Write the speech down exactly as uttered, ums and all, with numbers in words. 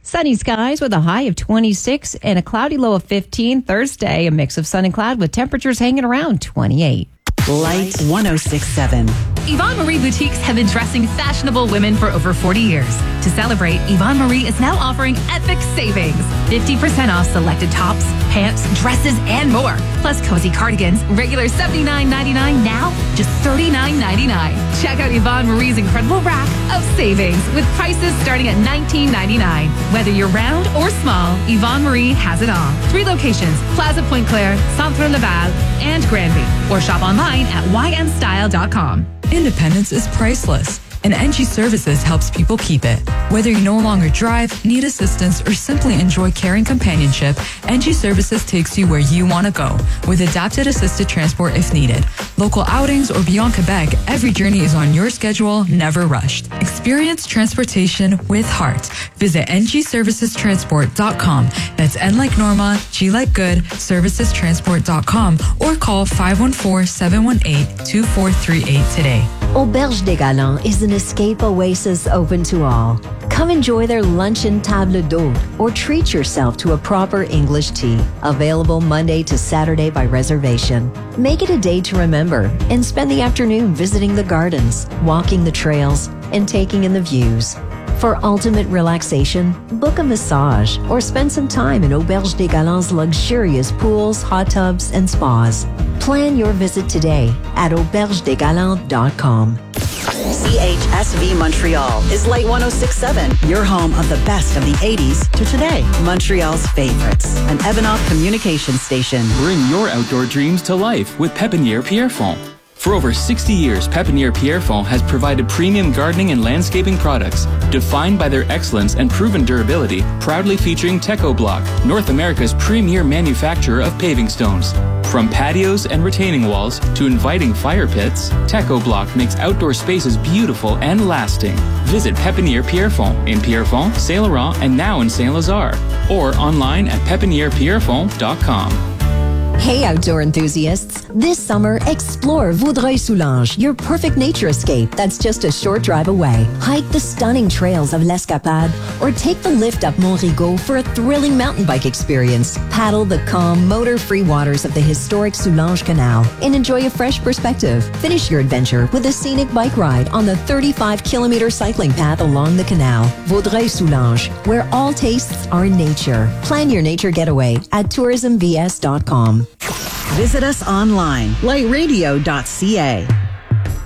Sunny skies with a high of twenty-six and a cloudy low of fifteen. Thursday, a mix of sun and cloud with temperatures hanging around twenty-eight. Light one oh six point seven. Yvonne Marie Boutiques have been dressing fashionable women for over forty years. To celebrate, Yvonne Marie is now offering epic savings. fifty percent off selected tops, pants, dresses, and more. Plus cozy cardigans, regular seventy-nine ninety-nine, now just thirty-nine ninety-nine. Check out Yvonne Marie's incredible rack of savings with prices starting at nineteen ninety-nine. Whether you're round or small, Yvonne Marie has it all. Three locations: Plaza Pointe-Claire, Centre Laval, and Granby. Or shop online at y n style dot com. Independence is priceless, and N G Services helps people keep it. Whether you no longer drive, need assistance, or simply enjoy caring companionship, N G Services takes you where you want to go, with adapted assisted transport if needed. Local outings or beyond Quebec, every journey is on your schedule, never rushed. Experience transportation with heart. Visit n g services transport dot com. That's N like Norma, G like good, services transport dot com, or call five one four, seven one eight, two four three eight today. Auberge des Galants is an escape oasis open to all. Come enjoy their luncheon table d'hôte or treat yourself to a proper English tea. Available Monday to Saturday by reservation. Make it a day to remember and spend the afternoon visiting the gardens, walking the trails, and taking in the views. For ultimate relaxation, book a massage or spend some time in Auberge des Galants' luxurious pools, hot tubs, and spas. Plan your visit today at auberge des galants dot com. C H S V Montreal is Light one oh six point seven, your home of the best of the eighties to today. Montreal's favorites, an Evanov communication station. Bring your outdoor dreams to life with Pépinière Pierrefonds. For over sixty years, Pépinière Pierrefonds has provided premium gardening and landscaping products defined by their excellence and proven durability, proudly featuring Teco-Block, North America's premier manufacturer of paving stones. From patios and retaining walls to inviting fire pits, Teco-Block makes outdoor spaces beautiful and lasting. Visit Pépinière Pierrefonds in Pierrefonds, Saint Laurent, and now in Saint Lazare, or online at pépinière pierrefonds dot com. Hey outdoor enthusiasts, this summer explore Vaudreuil-Soulanges, your perfect nature escape that's just a short drive away. Hike the stunning trails of l'Escapade or take the lift up Mont Rigaud for a thrilling mountain bike experience. Paddle the calm, motor-free waters of the historic Soulanges Canal and enjoy a fresh perspective. Finish your adventure with a scenic bike ride on the thirty-five kilometer cycling path along the canal. Vaudreuil-Soulanges, where all tastes are nature. Plan your nature getaway at tourism v s dot com. Visit us online, light radio dot c a.